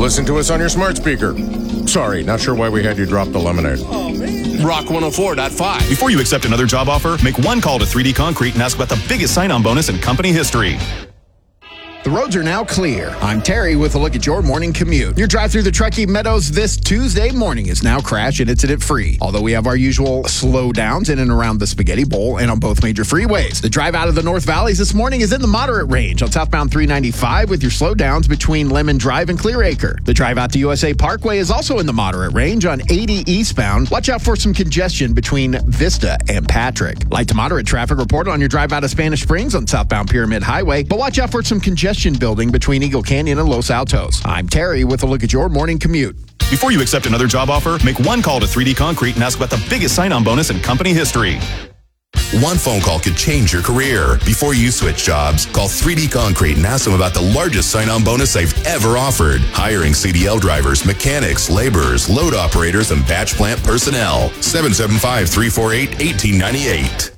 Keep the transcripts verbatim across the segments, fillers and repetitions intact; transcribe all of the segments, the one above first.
listen to us on your smart speaker. Sorry, not sure why we had you drop the lemonade. Rock one oh four point five. Before you accept another job offer, make one call to three D Concrete and ask about the biggest sign-on bonus in company history. The roads are now clear. I'm Terry with a look at your morning commute. Your drive through the Truckee Meadows this Tuesday morning is now crash and incident free. Although we have our usual slowdowns in and around the Spaghetti Bowl and on both major freeways. The drive out of the North Valleys this morning is in the moderate range on southbound three ninety-five with your slowdowns between Lemon Drive and Clearacre. The drive out to U S A Parkway is also in the moderate range on eighty eastbound. Watch out for some congestion between Vista and Patrick. Light to moderate traffic reported on your drive out of Spanish Springs on southbound Pyramid Highway, but watch out for some congestion building between Eagle Canyon and Los Altos. I'm Terry with a look at your morning commute. Before you accept another job offer, make one call to three D Concrete and ask about the biggest sign-on bonus in company history. One phone call could change your career. Before you switch jobs, call three D Concrete and ask them about the largest sign-on bonus they've ever offered. Hiring C D L drivers, mechanics, laborers, load operators, and batch plant personnel. seven seven five, three four eight, one eight nine eight.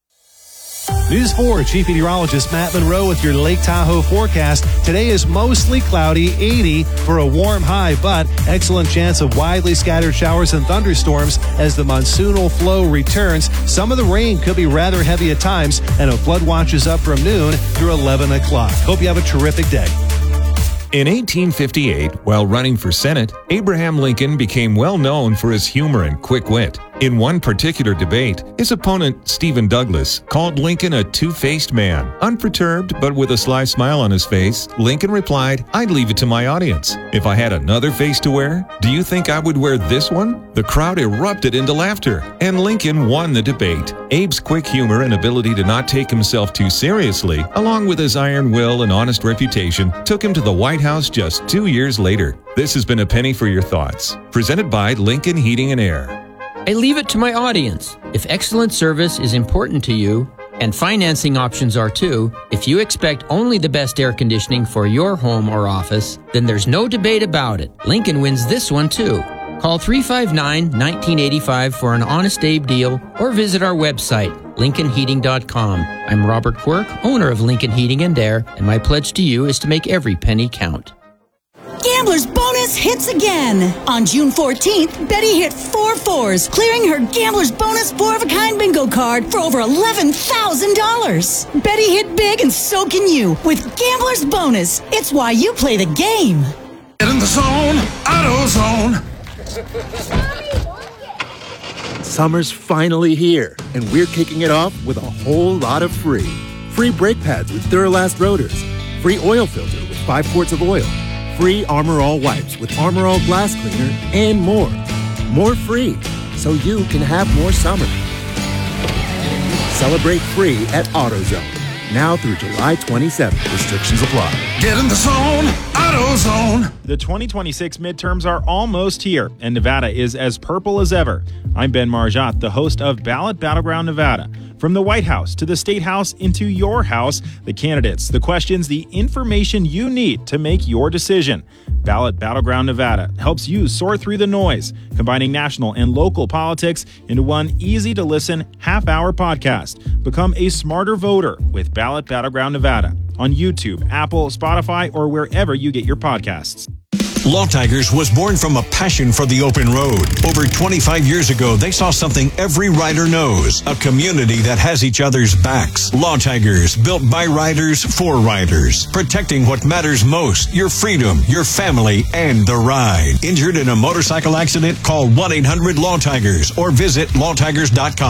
News four, Chief Meteorologist Matt Monroe with your Lake Tahoe forecast. Today is mostly cloudy, eighty for a warm high, but excellent chance of widely scattered showers and thunderstorms as the monsoonal flow returns. Some of the rain could be rather heavy at times, and a flood watch is up from noon through eleven o'clock. Hope you have a terrific day. In eighteen fifty-eight, while running for Senate, Abraham Lincoln became well known for his humor and quick wit. In one particular debate, his opponent, Stephen Douglas, called Lincoln a two-faced man. Unperturbed, but with a sly smile on his face, Lincoln replied, "I'd leave it to my audience. If I had another face to wear, do you think I would wear this one?" The crowd erupted into laughter, and Lincoln won the debate. Abe's quick humor and ability to not take himself too seriously, along with his iron will and honest reputation, took him to the White House just two years later. This has been a penny for your thoughts, presented by Lincoln Heating and Air. I leave it to my audience. If excellent service is important to you, and financing options are too, if you expect only the best air conditioning for your home or office, then there's no debate about it. Lincoln wins this one too. Call three five nine, one nine eight five for an Honest Abe deal or visit our website, lincoln heating dot com. I'm Robert Quirk, owner of Lincoln Heating and Air, and my pledge to you is to make every penny count. Gambler's Bonus hits again. On June fourteenth, Betty hit four fours, clearing her Gambler's Bonus four-of-a-kind bingo card for over eleven thousand dollars. Betty hit big and so can you with Gambler's Bonus. It's why you play the game. Get in the zone, AutoZone. Summer's finally here, and we're kicking it off with a whole lot of free. Free brake pads with Duralast rotors. Free oil filter with five quarts of oil. Free Armor All wipes with Armor All glass cleaner, and more. More free, so you can have more summer. Celebrate free at AutoZone. Now through July twenty-seventh. Restrictions apply. Get in the zone, AutoZone. The twenty twenty-six midterms are almost here, and Nevada is as purple as ever. I'm Ben Marjat, the host of Ballot Battleground Nevada. From the White House to the State House into your house, the candidates, the questions, the information you need to make your decision. Ballot Battleground Nevada helps you sort through the noise, combining national and local politics into one easy-to-listen half-hour podcast. Become a smarter voter with Ballot Battleground Nevada on YouTube, Apple, Spotify, or wherever you get your podcasts. Law Tigers was born from a passion for the open road. Over twenty-five years ago, they saw something every rider knows, a community that has each other's backs. Law Tigers, built by riders for riders, protecting what matters most, your freedom, your family, and the ride. Injured in a motorcycle accident? Call one eight hundred Law Tigers or visit law tigers dot com.